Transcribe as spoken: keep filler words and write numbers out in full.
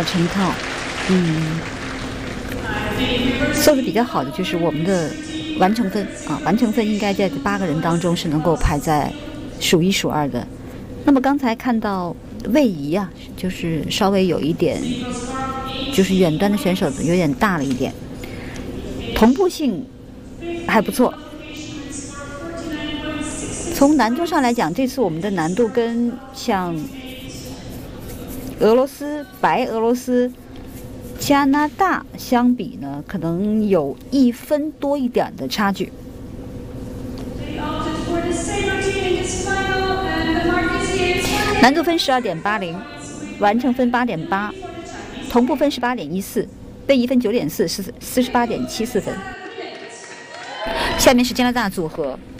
到成套。嗯，做的比较好的就是我们的完成分啊，完成分应该在八个人当中是能够排在数一数二的。那么刚才看到位移啊，就是稍微有一点，就是远端的选手有点大了一点，同步性还不错。从难度上来讲，这次我们的难度跟像俄罗斯、白俄罗斯、加拿大相比呢，可能有一分多一点的差距。难度分十二点八零，完成分八点八，同步分十八点一四，位移分九点四，是四十八点七四分。下面是加拿大组合。